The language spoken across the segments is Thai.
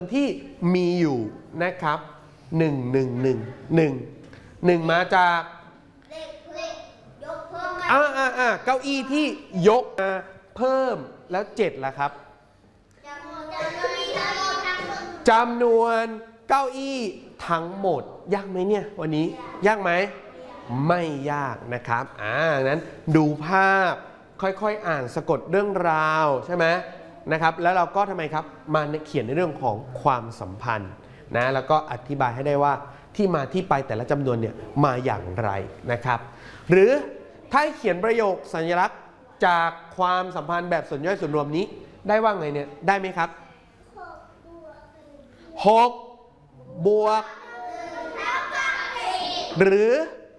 ที่มีอยู่นะครับ1 มาจากเก้าอี้ที่ยกมาเพิ่มแล้ว7ล่ะครับจำนวนเก้าอี้ทั้งหมดยากไหมเนี่ยวันนี้ยากไหมไม่ยากนะครับงั้นดูภาพค่อยๆอ่านสะกดเรื่องราวใช่ไหมนะครับแล้วเราก็ทำไมครับมาเขียนในเรื่องของความสัมพันธ์นะแล้วก็อธิบายให้ได้ว่าที่มาที่ไปแต่ละจำนวนเนี่ยมาอย่างไรนะครับหรือถ้าเขียนประโยคสัญลักษณ์จากความสัมพันธ์แบบส่วนย่อยส่วนรวมนี้ได้ว่าไงเนี่ยได้ไหมครับ6 บวกหรือ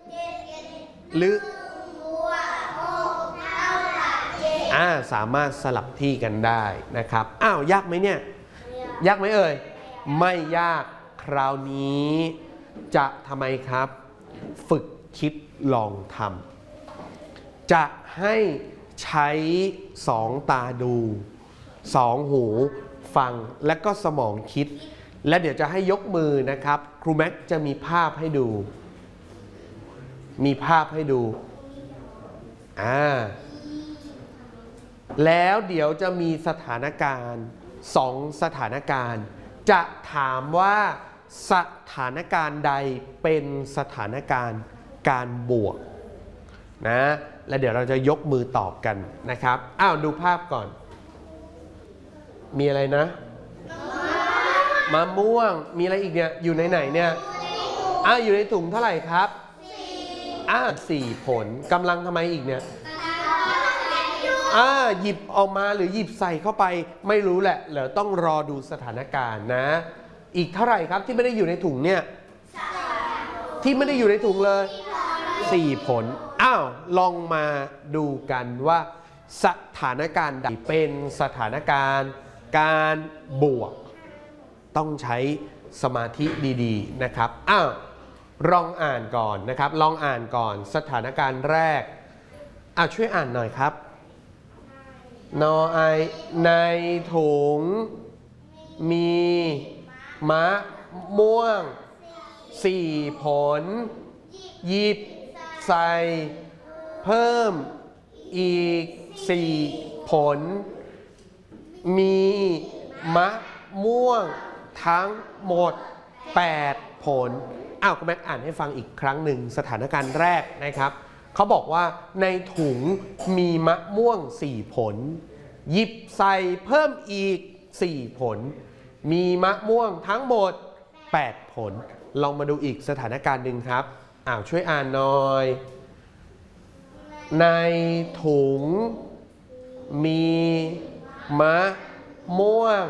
สามารถสลับที่กันได้นะครับยากไหมเนี่ยยากไหมเอ่ยไม่ยากคราวนี้จะทำไมครับฝึกคิดลองทำจะให้ใช้2 ตาดู2 หูฟังและก็สมองคิดและเดี๋ยวจะให้ยกมือนะครับครูแม็กจะมีภาพให้ดูแล้วเดี๋ยวจะมีสถานการณ์2 สถานการณ์จะถามว่าสถานการณ์ใดเป็นสถานการณ์การบวกนะและเดี๋ยวเราจะยกมือตอบกันนะครับดูภาพก่อนมีอะไรนะมะม่วงมีอะไรอีกเนี่ยอยู่ในไหนเนี่ยอยู่ในถุงเท่าไหร่ครับ4 ผลกำลังทำไมอีกเนี่ยหยิบออกมาหรือหยิบใส่เข้าไปไม่รู้แหละเดี๋ยวต้องรอดูสถานการณ์นะอีกเท่าไหร่ครับที่ไม่ได้อยู่ในถุงเนี่ยที่ไม่ได้อยู่ในถุงเลย4 ผลลองมาดูกันว่าสถานการณ์ใดเป็นสถานการณ์การบวกต้องใช้สมาธิดีๆนะครับลองอ่านก่อนนะครับลองอ่านก่อนสถานการณ์แรกช่วยอ่านหน่อยครับในถุงมีมะม่วง4 ผลหยิบใส่เพิ่มอีก4 ผลมีมะม่วงทั้งหมด8 ผลคุณแม็กอ่านให้ฟังอีกครั้งหนึ่งสถานการณ์แรกนะครับเขาบอกว่าในถุงมีมะม่วง4 ผลหยิบใส่เพิ่มอีก4 ผลมีมะม่วงทั้งหมด8 ผลลองมาดูอีกสถานการณ์หนึ่งครับช่วยอ่านหน่อยในถุงมีมะม่วง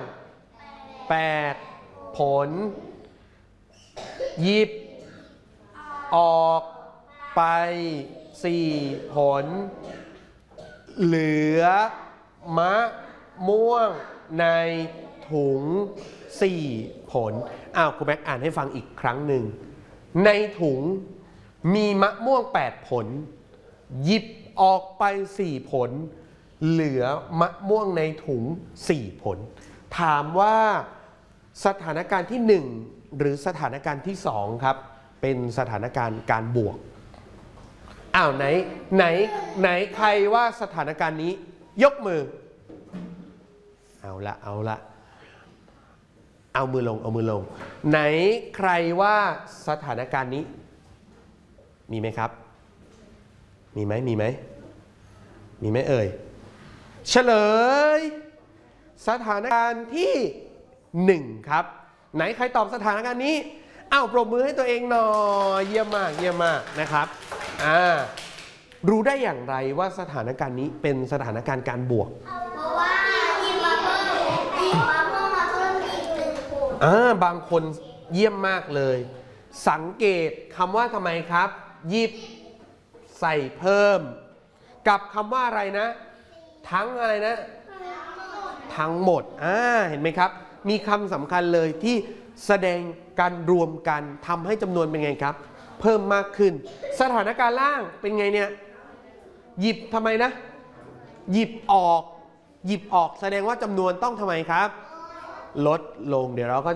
8 ผลหยิบออกไป4 ผลเหลือมะม่วงในถุง4 ผลครูแม็กอ่านให้ฟังอีกครั้งหนึ่งในถุงมีมะม่วง8 ผลหยิบออกไป4 ผลเหลือมะม่วงในถุง4 ผลถามว่าสถานการณ์ที่1หรือสถานการณ์ที่2ครับเป็นสถานการณ์การบวกไหนใครว่าสถานการณ์นี้ยกมือเอามือลงไหนใครว่าสถานการณ์นี้มีไหมครับมีไหมเอ่ยเฉลยสถานการณ์ที่1ครับไหนใครตอบสถานการณ์นี้ปรบมือให้ตัวเองหน่อยเยี่ยมมากนะครับรู้ได้อย่างไรว่าสถานการณ์นี้เป็นสถานการณ์การบวกเพราะว่าหยิบมาเพิ่มอีก1 ผลบางคนเยี่ยมมากเลยสังเกตคำว่าทำไมครับหยิบใส่เพิ่มกับคำว่าอะไรนะทั้งอะไรนะทั้งหมดเห็นไหมครับมีคำสำคัญเลยที่แสดงการรวมกันทำให้จำนวนเป็นไงครับเพิ่มมากขึ้นสถานการณ์ล่างเป็นไงเนี่ยหยิบทำไมนะหยิบออกแสดงว่าจำนวนต้องทำไมครับลดลงเดี๋ยวเราก็